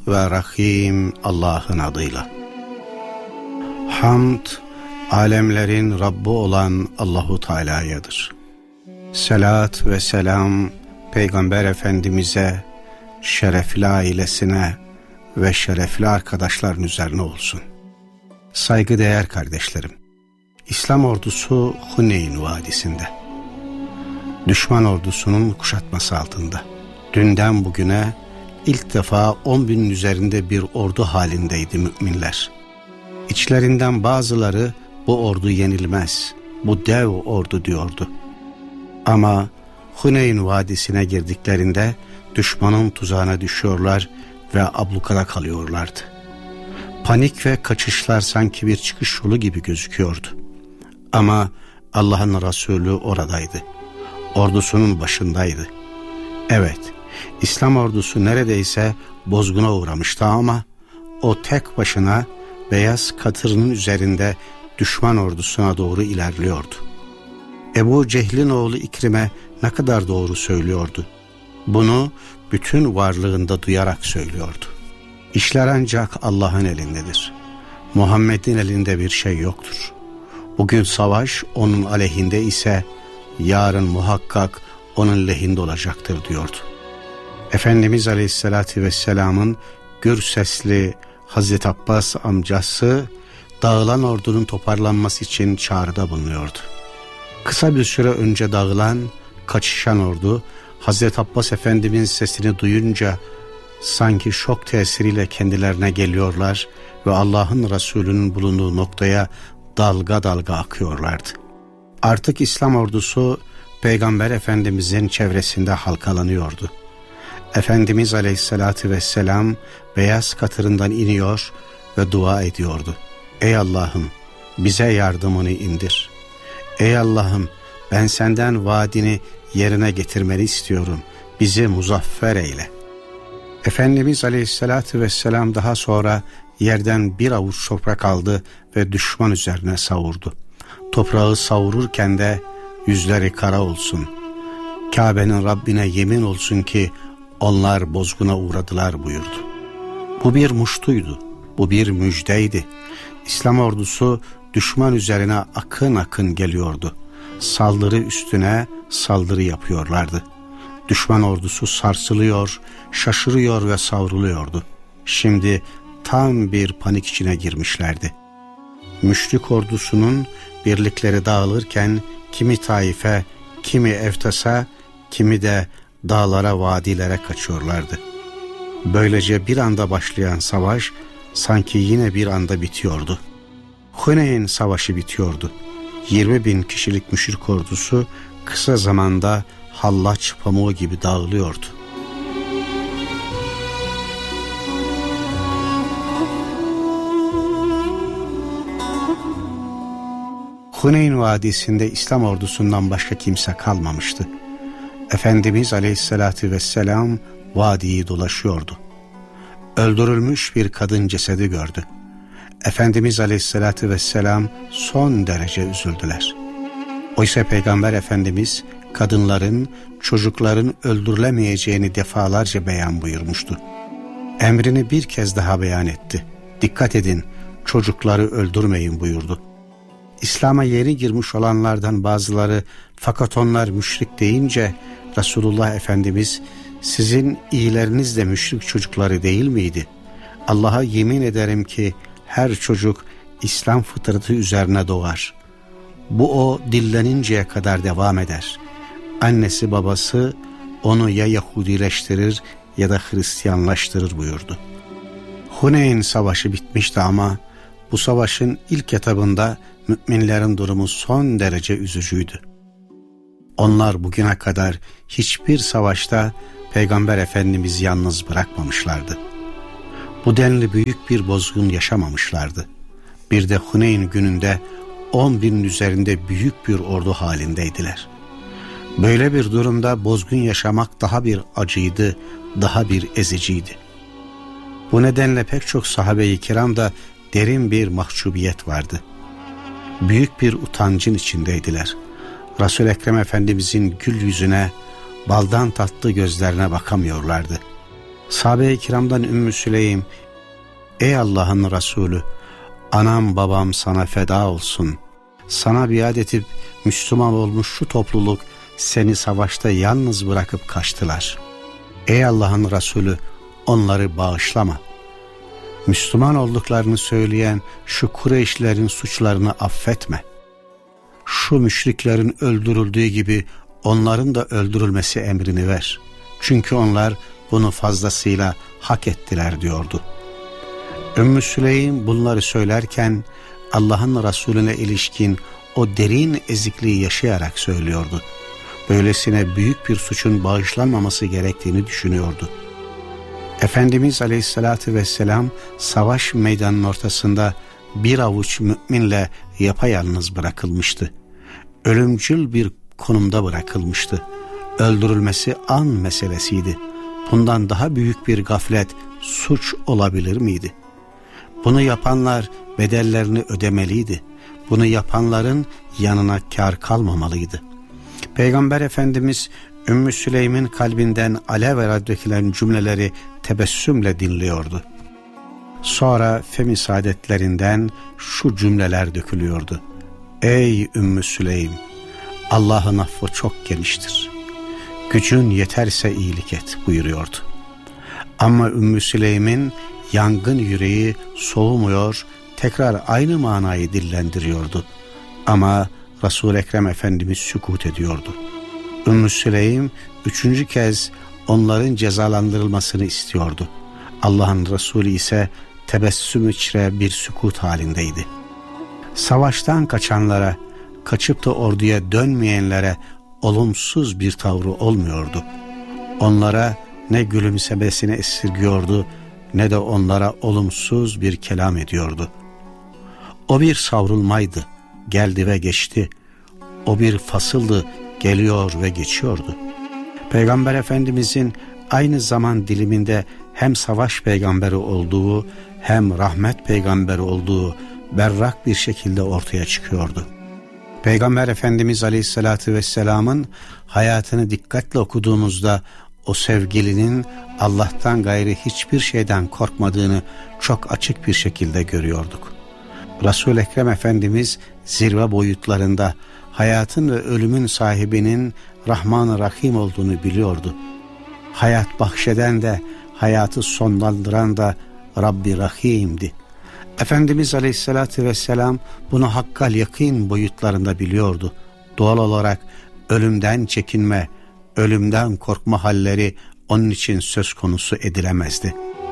ve Rahim Allah'ın adıyla. Hamd, alemlerin Rabbi olan Allahu Teala'yadır. Selat ve selam Peygamber Efendimiz'e, şerefli ailesine ve şerefli arkadaşların üzerine olsun. Saygıdeğer kardeşlerim, İslam ordusu Huneyn Vadisi'nde, düşman ordusunun kuşatması altında. Dünden bugüne ilk defa 10.000'in üzerinde bir ordu halindeydi müminler. İçlerinden bazıları bu ordu yenilmez, bu dev ordu diyordu. Ama Huneyn Vadisi'ne girdiklerinde düşmanın tuzağına düşüyorlar ve ablukada kalıyorlardı. Panik ve kaçışlar sanki bir çıkış yolu gibi gözüküyordu. Ama Allah'ın Resulü oradaydı. Ordusunun başındaydı. Evet, İslam ordusu neredeyse bozguna uğramıştı ama o tek başına beyaz katırının üzerinde düşman ordusuna doğru ilerliyordu. Ebu Cehil'in oğlu İkrim'e ne kadar doğru söylüyordu. Bunu bütün varlığında duyarak söylüyordu. İşler ancak Allah'ın elindedir. Muhammed'in elinde bir şey yoktur. Bugün savaş onun aleyhinde ise yarın muhakkak onun lehinde olacaktır diyordu. Efendimiz Aleyhisselatü Vesselam'ın gür sesli Hazreti Abbas amcası dağılan ordunun toparlanması için çağrıda bulunuyordu. Kısa bir süre önce dağılan, kaçışan ordu Hazreti Abbas Efendimiz'in sesini duyunca sanki şok tesiriyle kendilerine geliyorlar ve Allah'ın Resulü'nün bulunduğu noktaya dalga dalga akıyorlardı. Artık İslam ordusu Peygamber Efendimiz'in çevresinde halkalanıyordu. Efendimiz Aleyhisselatü Vesselam beyaz katırından iniyor ve dua ediyordu. Ey Allah'ım, bize yardımını indir. Ey Allah'ım, ben senden vaadini yerine getirmeni istiyorum. Bizi muzaffer eyle. Efendimiz Aleyhisselatü Vesselam daha sonra yerden bir avuç toprak aldı ve düşman üzerine savurdu. Toprağı savururken de yüzleri kara olsun, Kabe'nin Rabbine yemin olsun ki onlar bozguna uğradılar buyurdu. Bu bir muştuydu, bu bir müjdeydi. İslam ordusu düşman üzerine akın akın geliyordu. Saldırı üstüne saldırı yapıyorlardı. Düşman ordusu sarsılıyor, şaşırıyor ve savruluyordu. Şimdi tam bir panik içine girmişlerdi. Müşrik ordusunun birlikleri dağılırken kimi Taif'e, kimi Eftas'a, kimi de dağlara, vadilere kaçıyorlardı. Böylece bir anda başlayan savaş sanki yine bir anda bitiyordu. Huneyn Savaşı bitiyordu. 20.000 kişilik müşrik ordusu kısa zamanda hallaç pamuğu gibi dağılıyordu. Huneyn Vadisi'nde İslam ordusundan başka kimse kalmamıştı. Efendimiz Aleyhisselatü Vesselam vadiyi dolaşıyordu. Öldürülmüş bir kadın cesedi gördü. Efendimiz Aleyhisselatü Vesselam son derece üzüldüler. Oysa Peygamber Efendimiz kadınların, çocukların öldürülemeyeceğini defalarca beyan buyurmuştu. Emrini bir kez daha beyan etti. Dikkat edin, çocukları öldürmeyin buyurdu. İslam'a yeni girmiş olanlardan bazıları fakat onlar müşrik deyince Resulullah Efendimiz sizin iyileriniz de müşrik çocukları değil miydi? Allah'a yemin ederim ki her çocuk İslam fıtratı üzerine doğar. Bu o dilleninceye kadar devam eder. Annesi babası onu ya Yahudileştirir ya da Hristiyanlaştırır buyurdu. Huneyn Savaşı bitmişti ama bu savaşın ilk etabında müminlerin durumu son derece üzücüydü. Onlar bugüne kadar hiçbir savaşta Peygamber Efendimiz'i yalnız bırakmamışlardı. Bu denli büyük bir bozgun yaşamamışlardı. Bir de Huneyn gününde 10.000'in üzerinde büyük bir ordu halindeydiler. Böyle bir durumda bozgun yaşamak daha bir acıydı, daha bir eziciydi. Bu nedenle pek çok sahabe-i kiramda derin bir mahcubiyet vardı. Büyük bir utancın içindeydiler. Resul-i Ekrem Efendimizin gül yüzüne, baldan tatlı gözlerine bakamıyorlardı. Sahabe-i kiramdan Ümmü Süleym, ey Allah'ın Resulü, anam babam sana feda olsun. Sana biat edip Müslüman olmuş şu topluluk seni savaşta yalnız bırakıp kaçtılar. Ey Allah'ın Resulü, onları bağışlama. Müslüman olduklarını söyleyen şu Kureyşlerin suçlarını affetme. Şu müşriklerin öldürüldüğü gibi onların da öldürülmesi emrini ver. Çünkü onlar bunu fazlasıyla hak ettiler diyordu. Ümmü Süleym bunları söylerken Allah'ın Resulüne ilişkin o derin ezikliği yaşayarak söylüyordu. Böylesine büyük bir suçun bağışlanmaması gerektiğini düşünüyordu. Efendimiz Aleyhisselatü Vesselam savaş meydanının ortasında bir avuç müminle yapayalnız bırakılmıştı. Ölümcül bir konumda bırakılmıştı. Öldürülmesi an meselesiydi. Bundan daha büyük bir gaflet, suç olabilir miydi? Bunu yapanlar bedellerini ödemeliydi. Bunu yapanların yanına kâr kalmamalıydı. Peygamber Efendimiz Ümmü Süleym'in kalbinden alev dökülen cümleleri tebessümle dinliyordu. Sonra femi saadetlerinden şu cümleler dökülüyordu. Ey Ümmü Süleym, Allah'ın affı çok geniştir. Gücün yeterse iyilik et buyuruyordu. Ama Ümmü Süleym'in yangın yüreği soğumuyor, tekrar aynı manayı dillendiriyordu. Ama Resul-i Ekrem Efendimiz sükût ediyordu. Ümmü Süleym 3. kez onların cezalandırılmasını istiyordu. Allah'ın Resulü ise tebessüm içre bir sükût halindeydi. Savaştan kaçanlara, kaçıp da orduya dönmeyenlere olumsuz bir tavrı olmuyordu. Onlara ne gülümsemesini esirgiyordu ne de onlara olumsuz bir kelam ediyordu. O bir savrulmaydı, geldi ve geçti. O bir fasıldı, geliyor ve geçiyordu. Peygamber Efendimizin aynı zaman diliminde hem savaş peygamberi olduğu hem rahmet peygamberi olduğu berrak bir şekilde ortaya çıkıyordu. Peygamber Efendimiz Aleyhisselatü Vesselam'ın hayatını dikkatle okuduğumuzda o sevgilinin Allah'tan gayrı hiçbir şeyden korkmadığını çok açık bir şekilde görüyorduk. Resul-i Ekrem Efendimiz zirve boyutlarında hayatın ve ölümün sahibinin Rahman-ı Rahim olduğunu biliyordu. Hayat bahşeden de hayatı sonlandıran da Rabbi Rahim'di. Efendimiz Aleyhisselatü Vesselam bunu hakkal yakîn boyutlarında biliyordu. Doğal olarak ölümden çekinme, ölümden korkma halleri onun için söz konusu edilemezdi.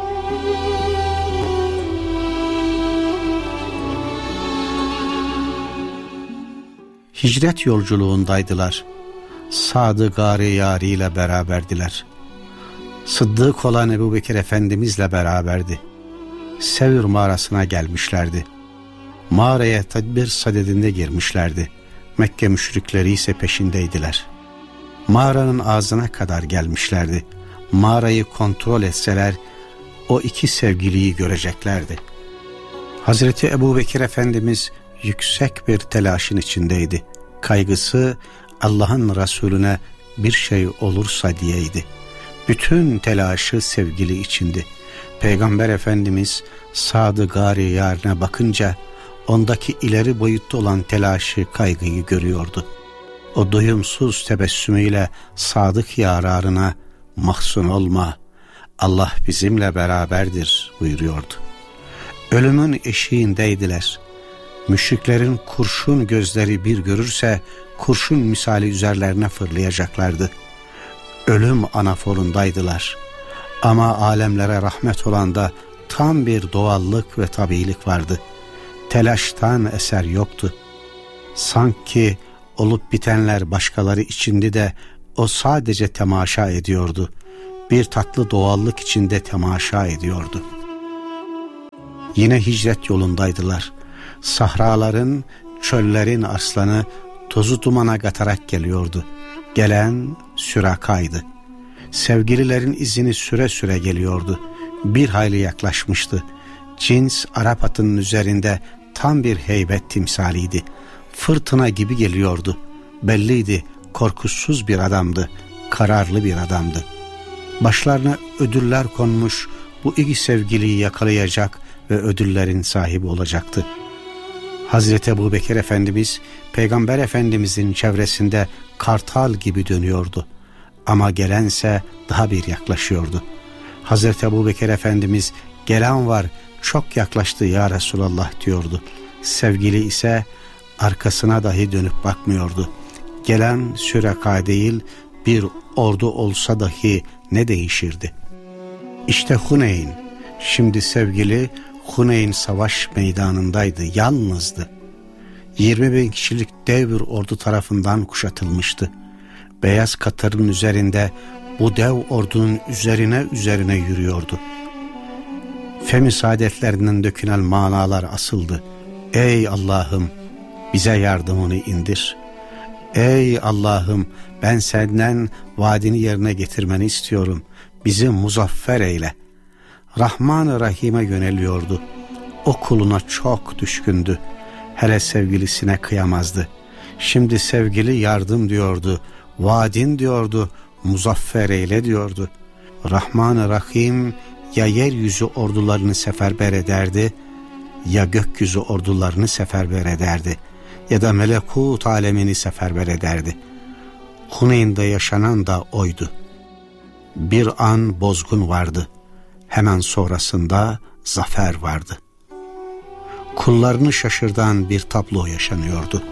Hicret yolculuğundaydılar. Sadı Gâri yâriyle beraberdiler. Sıddık olan Ebu Bekir Efendimizle beraberdi. Sevr mağarasına gelmişlerdi. Mağaraya tedbir sadedinde girmişlerdi. Mekke müşrikleri ise peşindeydiler. Mağaranın ağzına kadar gelmişlerdi. Mağarayı kontrol etseler o iki sevgiliyi göreceklerdi. Hazreti Ebu Bekir Efendimiz yüksek bir telaşın içindeydi. Kaygısı Allah'ın Resulüne bir şey olursa diyeydi. Bütün telaşı sevgili içindi. Peygamber Efendimiz Sadı Gâri Yârine bakınca ondaki ileri boyutta olan telaşı, kaygıyı görüyordu. O doyumsuz tebessümüyle sadık yararına mahzun olma, Allah bizimle beraberdir buyuruyordu. Ölümün eşiğindeydiler. Müşriklerin kurşun gözleri bir görürse kurşun misali üzerlerine fırlayacaklardı. Ölüm anaforundaydılar. Ama alemlere rahmet olan da tam bir doğallık ve tabiilik vardı. Telaştan eser yoktu. Sanki olup bitenler başkaları içindi de o sadece temaşa ediyordu. Bir tatlı doğallık içinde temaşa ediyordu. Yine hicret yolundaydılar. Sahraların, çöllerin arslanı tozu dumana katarak geliyordu. Gelen Süraka'ydı. Sevgililerin izini süre süre geliyordu. Bir hayli yaklaşmıştı. Cins Arap atının üzerinde tam bir heybet timsaliydi. Fırtına gibi geliyordu. Belliydi, korkusuz bir adamdı, kararlı bir adamdı. Başlarına ödüller konmuş, bu iki sevgiliyi yakalayacak ve ödüllerin sahibi olacaktı. Hazreti Ebubekir Efendimiz, Peygamber Efendimizin çevresinde kartal gibi dönüyordu. Ama gelense daha bir yaklaşıyordu. Hazreti Ebubekir Efendimiz, gelen var, çok yaklaştı ya Resulallah diyordu. Sevgili ise arkasına dahi dönüp bakmıyordu. Gelen Süreka değil, bir ordu olsa dahi ne değişirdi? İşte Huneyn. Şimdi sevgili Huneyn savaş meydanındaydı, yalnızdı. 20.000 kişilik dev bir ordu tarafından kuşatılmıştı. Beyaz katırın üzerinde bu dev ordunun üzerine yürüyordu. Fem-i saadetlerinden dökülen manalar asıldı. Ey Allah'ım, bize yardımını indir. Ey Allah'ım, ben senden vaadini yerine getirmeni istiyorum. Bizi muzaffer eyle. Rahman-ı Rahim'e yöneliyordu. O kuluna çok düşkündü. Hele sevgilisine kıyamazdı. Şimdi sevgili yardım diyordu. Vaadin diyordu. Muzaffer eyle diyordu. Rahman-ı Rahim ya yeryüzü ordularını seferber ederdi, ya gökyüzü ordularını seferber ederdi, ya da melekut alemini seferber ederdi. Huneyn'de yaşanan da oydu. Bir an bozgun vardı. Hemen sonrasında zafer vardı. Kullarını şaşırtan bir tablo yaşanıyordu.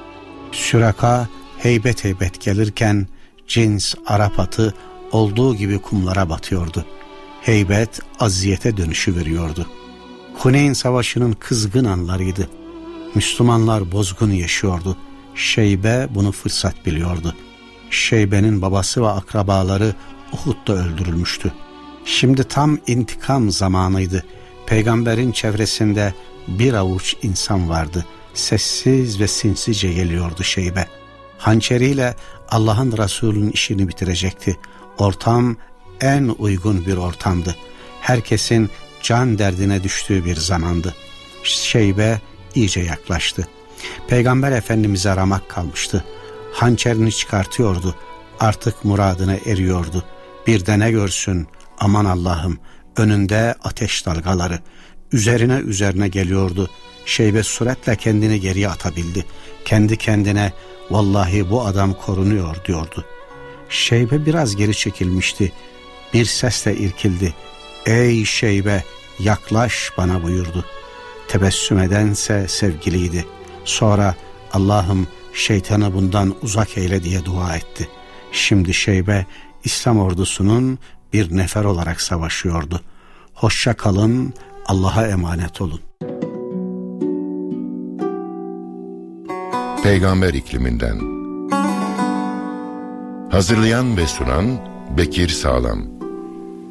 Süreka heybet heybet gelirken cins Arap atı olduğu gibi kumlara batıyordu. Heybet aziyete dönüşü veriyordu. Huneyn Savaşı'nın kızgın anlarıydı. Müslümanlar bozgun yaşıyordu. Şeybe bunu fırsat biliyordu. Şeybe'nin babası ve akrabaları Uhud'da öldürülmüştü. Şimdi tam intikam zamanıydı. Peygamberin çevresinde bir avuç insan vardı. Sessiz ve sinsice geliyordu Şeybe. Hançeriyle Allah'ın Resulü'nün işini bitirecekti. Ortam en uygun bir ortamdı. Herkesin can derdine düştüğü bir zamandı. Şeybe iyice yaklaştı. Peygamber Efendimiz'e ramak kalmıştı. Hançerini çıkartıyordu. Artık muradına eriyordu. Bir de ne görsün, aman Allah'ım, önünde ateş dalgaları. Üzerine geliyordu. Şeybe suretle kendini geriye atabildi. Kendi kendine vallahi bu adam korunuyor diyordu. Şeybe biraz geri çekilmişti. Bir sesle irkildi. Ey Şeybe, yaklaş bana buyurdu. Tebessüm edense sevgiliydi. Sonra Allah'ım şeytanı bundan uzak eyle diye dua etti. Şimdi Şeybe İslam ordusunun bir nefer olarak savaşıyordu. Hoşça kalın, Allah'a emanet olun. Peygamber ikliminden. Hazırlayan ve sunan Bekir Sağlam.